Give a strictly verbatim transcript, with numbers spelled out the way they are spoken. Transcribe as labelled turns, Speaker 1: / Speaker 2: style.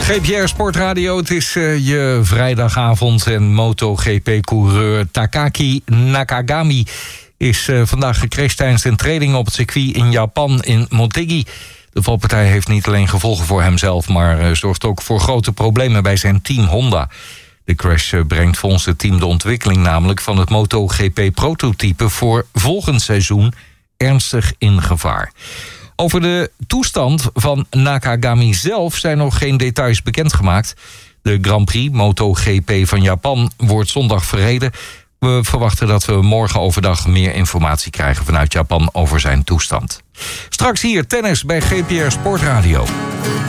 Speaker 1: G P R Sportradio, het is uh, je vrijdagavond en MotoGP-coureur Takaki Nakagami is uh, vandaag gecrashed tijdens een training op het circuit in Japan in Motegi. De valpartij heeft niet alleen gevolgen voor hemzelf, maar uh, zorgt ook voor grote problemen bij zijn team Honda. De crash uh, brengt volgens het team de ontwikkeling namelijk van het MotoGP-prototype voor volgend seizoen ernstig in gevaar. Over de toestand van Nakagami zelf zijn nog geen details bekendgemaakt. De Grand Prix MotoGP van Japan wordt zondag verreden. We verwachten dat we morgen overdag meer informatie krijgen vanuit Japan over zijn toestand. Straks hier tennis bij G P R Sportradio.